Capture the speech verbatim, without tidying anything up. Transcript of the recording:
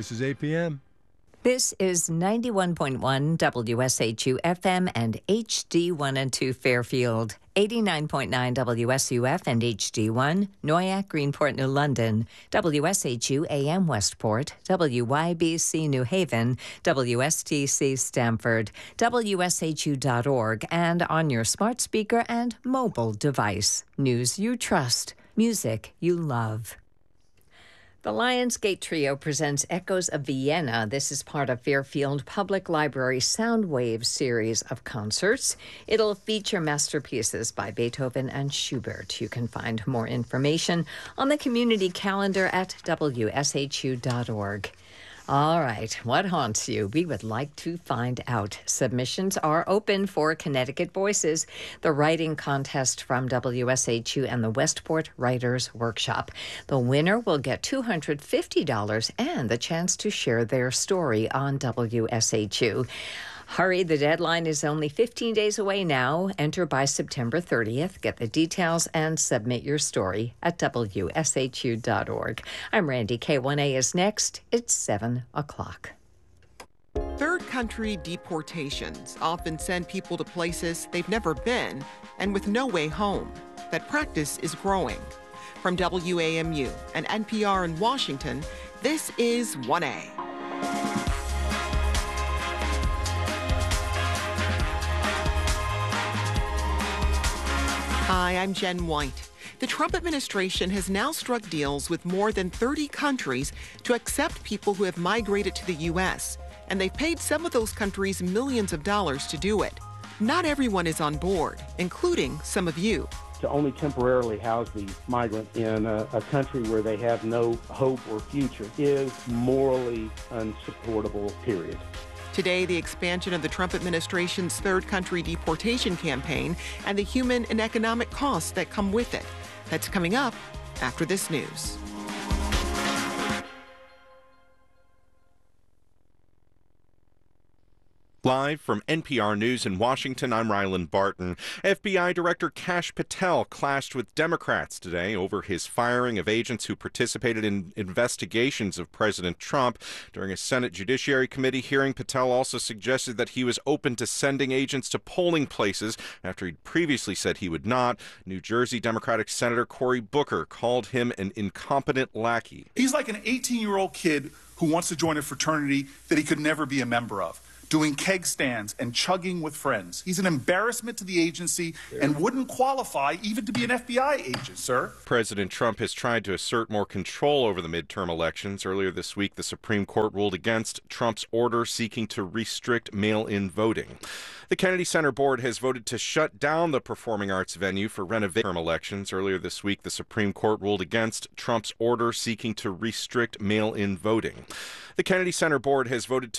This is A P M. This is ninety-one point one W S H U F M and H D one and two Fairfield, eighty-nine point nine W S U F and H D one, Noyak, Greenport, New London, W S H U A M Westport, W Y B C New Haven, W S T C Stamford, W S H U dot org, and on your smart speaker and mobile device. News you trust, music you love. The Lionsgate Trio presents Echoes of Vienna. This is part of Fairfield Public Library's Soundwave series of concerts. It'll feature masterpieces by Beethoven and Schubert. You can find more information on the community calendar at W S H U dot org. All right, what haunts you? We would like to find out. Submissions are open for Connecticut Voices, the writing contest from W S H U and the Westport Writers Workshop. The winner will get two hundred fifty dollars and the chance to share their story on W S H U. Hurry, the deadline is only fifteen days away now. Enter by September thirtieth. Get the details and submit your story at W S H U dot org. I'm Randy. K one A is next. It's seven o'clock. Third country deportations often send people to places they've never been and with no way home. That practice is growing. From W A M U and N P R in Washington, this is one A. Hi, I'm Jen White. The Trump administration has now struck deals with more than thirty countries to accept people who have migrated to the U S, and they've paid some of those countries millions of dollars to do it. Not everyone is on board, including some of you. To only temporarily house the migrant in a, a country where they have no hope or future is morally unsupportable, period. Today, the expansion of the Trump administration's third country deportation campaign and the human and economic costs that come with it. That's coming up after this news. Live from N P R News in Washington, I'm Ryland Barton. F B I Director Kash Patel clashed with Democrats today over his firing of agents who participated in investigations of President Trump. During a Senate Judiciary Committee hearing, Patel also suggested that he was open to sending agents to polling places after he'd previously said he would not. New Jersey Democratic Senator Cory Booker called him an incompetent lackey. He's like an eighteen-year-old kid who wants to join a fraternity that he could never be a member of, doing keg stands and chugging with friends. He's an embarrassment to the agency and wouldn't qualify even to be an F B I agent, sir. President Trump has tried to assert more control over the midterm elections. Earlier this week, the Supreme Court ruled against Trump's order seeking to restrict mail-in voting. The Kennedy Center Board has voted to shut down the performing arts venue for renovation elections. Earlier this week, the Supreme Court ruled against Trump's order seeking to restrict mail-in voting. The Kennedy Center Board has voted to